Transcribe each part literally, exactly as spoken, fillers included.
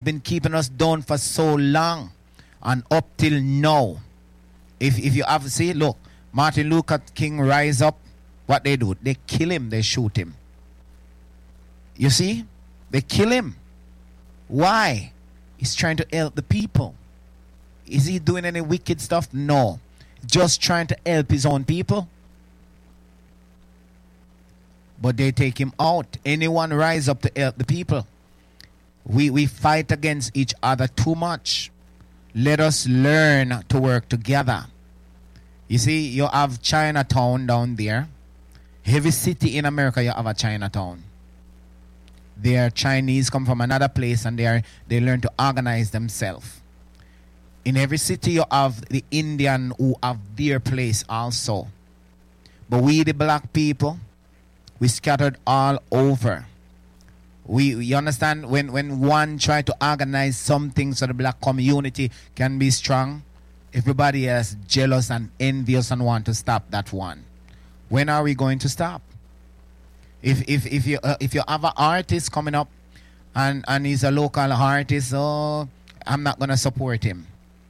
been keeping us down for so long. And up till now. If if you have see, look, Martin Luther King rise up, what they do? They kill him, they shoot him. You see? They kill him. Why? He's trying to help the people. Is he doing any wicked stuff? No. Just trying to help his own people. But they take him out. Anyone rise up to help the people. We we fight against each other too much. Let us learn to work together. You see, you have Chinatown down there. Every city in America, you have a Chinatown. They are Chinese, come from another place, and they are they learn to organize themselves. In every city, you have the Indian who have their place also. But we, the black people, we scattered all over. We, you understand, when, when one try to organize something so the black community can be strong, everybody else jealous and envious and want to stop that one. When are we going to stop? If if if you uh, if you have an artist coming up and, and he's a local artist, oh, I'm not going to support him.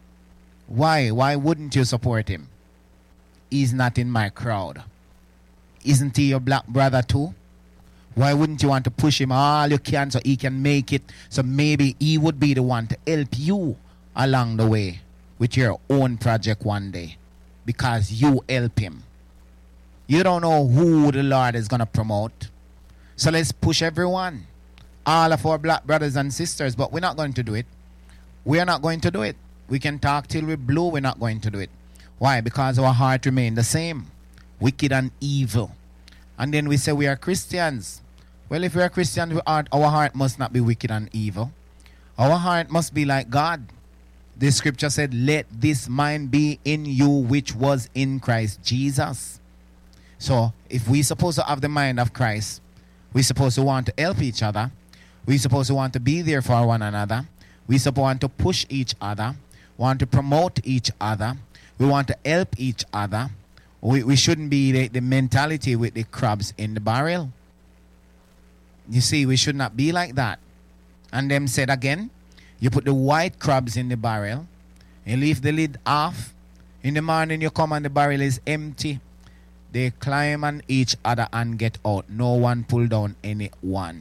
Why? Why wouldn't you support him? He's not in my crowd. Isn't he your black brother too? Why wouldn't you want to push him all you can so he can make it? So maybe he would be the one to help you along the way with your own project one day because you help him. You don't know who the Lord is going to promote. So let's push everyone. All of our black brothers and sisters, but we're not going to do it. We're not going to do it. We can talk till we're blue, we're not going to do it. Why? Because our heart remains the same. Wicked and evil. And then we say we are Christians. Well, if we are Christians, our heart must not be wicked and evil. Our heart must be like God. The scripture said, let this mind be in you which was in Christ Jesus. So, if we're supposed to have the mind of Christ, we're supposed to want to help each other. We're supposed to want to be there for one another. We're supposed to want to push each other, want to promote each other. We want to help each other. We, we shouldn't be the, the mentality with the crabs in the barrel. You see, we should not be like that. And them said again, you put the white crabs in the barrel, you leave the lid off. In the morning you come and the barrel is empty. They climb on each other and get out. No one pull down anyone.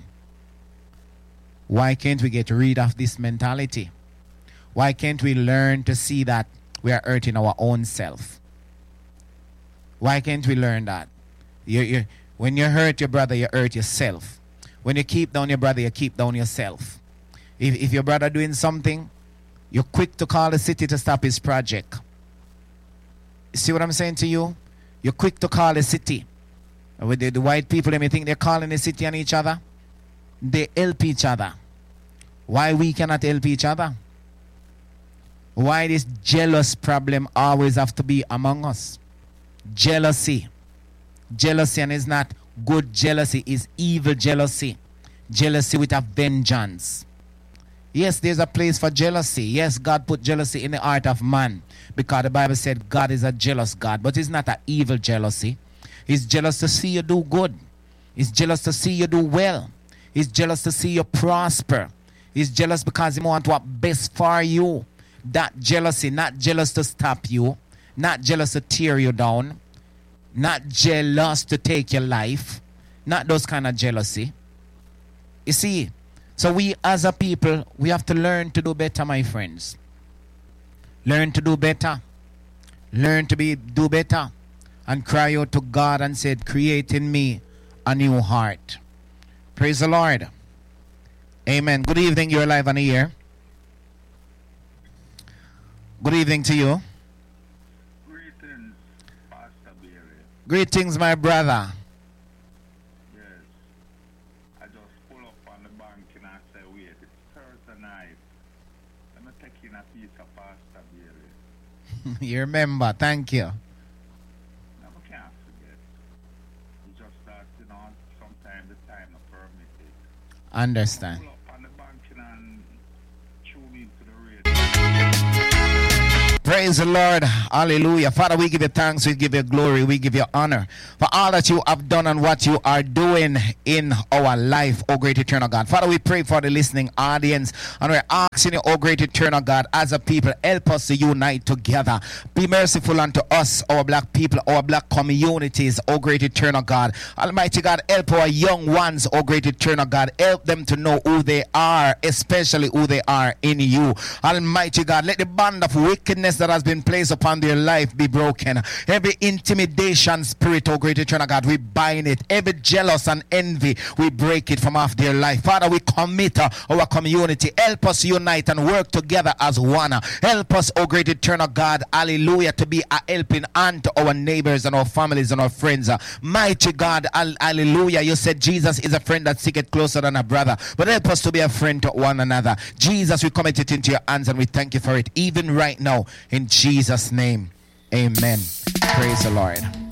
Why can't we get rid of this mentality? Why can't we learn to see that we are hurting our own self? Why can't we learn that? You, you, when you hurt your brother, you hurt yourself. When you keep down your brother, you keep down yourself. If, if your brother doing something, you're quick to call the city to stop his project. See what I'm saying to you? You're quick to call the city. With the, the white people, they may think they're calling the city on each other. They help each other. Why we cannot help each other? Why this jealous problem always have to be among us? Jealousy. Jealousy, and it's not good jealousy, it's evil jealousy. Jealousy with a vengeance. Yes, there's a place for jealousy. Yes, God put jealousy in the heart of man because the Bible said God is a jealous God, but it's not an evil jealousy. He's jealous to see you do good. He's jealous to see you do well. He's jealous to see you prosper. He's jealous because he wants what's best for you. That jealousy, not jealous to stop you, not jealous to tear you down, not jealous to take your life, not those kind of jealousy. You see, so we as a people, we have to learn to do better, my friends. Learn to do better. Learn to be do better. And cry out to God and said, create in me a new heart. Praise the Lord. Amen. Good evening. You're live on the air. Good evening to you. Greetings, Pastor Barry. Greetings, my brother. Yes. I just pull up on the bank and I say, wait, it's Thursday night. Let me take in a piece of Pastor Barry. You remember. Thank you. Never can't forget. It's just that, you know, sometimes the time not permit it. Understand. Pull up on the bank and tune into the radio. Praise the Lord. Hallelujah. Father, we give you thanks. We give you glory. We give you honor for all that you have done and what you are doing in our life, oh great eternal God. Father, we pray for the listening audience, and we're asking you, oh great eternal God, as a people, help us to unite together. Be merciful unto us, our black people, our black communities, oh great eternal God. Almighty God, help our young ones, oh great eternal God. Help them to know who they are, especially who they are in you. Almighty God, let the band of wickedness that has been placed upon their life be broken. Every intimidation spirit, oh great eternal God, we bind it. Every jealous and envy, we break it from off their life. Father, we commit uh, our community. Help us unite and work together as one. Help us, oh great eternal God, hallelujah, to be a helping hand to our neighbors and our families and our friends. Uh, mighty God, hallelujah, you said Jesus is a friend that sticketh closer than a brother. But help us to be a friend to one another. Jesus, we commit it into your hands and we thank you for it, even right now. In Jesus' name, amen. Praise the Lord.